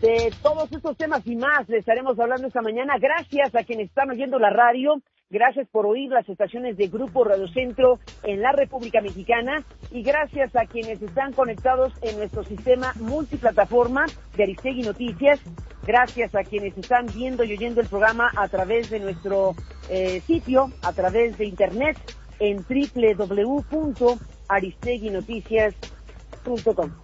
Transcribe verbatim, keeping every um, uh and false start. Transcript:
De todos estos temas y más les estaremos hablando esta mañana. Gracias a quienes están oyendo la radio. Gracias por oír las estaciones de Grupo Radio Centro en la República Mexicana. Y gracias a quienes están conectados en nuestro sistema multiplataforma de Aristegui Noticias. Gracias a quienes están viendo y oyendo el programa a través de nuestro eh, sitio, a través de internet, en doble u doble u doble u punto aristegui noticias punto com.